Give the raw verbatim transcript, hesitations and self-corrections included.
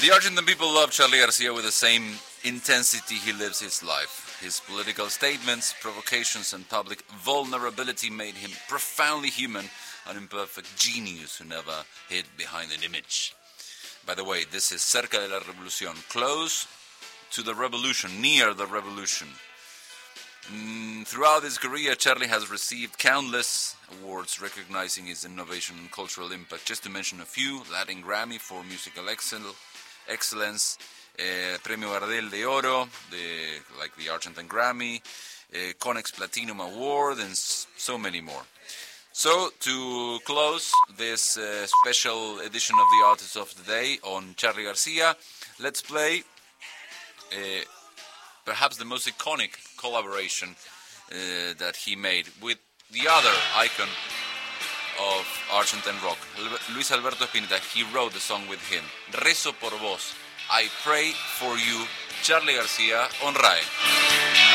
The Argentine people love Charly Garcia with the same intensity he lives his life. His political statements, provocations, and public vulnerability made him profoundly human, an imperfect genius who never hid behind an image. By the way, this is Cerca de la Revolución, close to the revolution, near the revolution. Mm, throughout his career, Charly has received countless awards recognizing his innovation and cultural impact. Just to mention a few: Latin Grammy for musical excel, excellence, uh, Premio Gardel de Oro, the, like the Argentine Grammy, uh, Conex Platinum Award, and s- so many more. So, to close this uh, special edition of the Artist of the Day on Charly Garcia, let's play uh, perhaps the most iconic collaboration uh, that he made with the other icon of Argentine rock, Luis Alberto Spinetta. He wrote the song with him, Rezo por vos, I pray for you, Charly Garcia on R A E.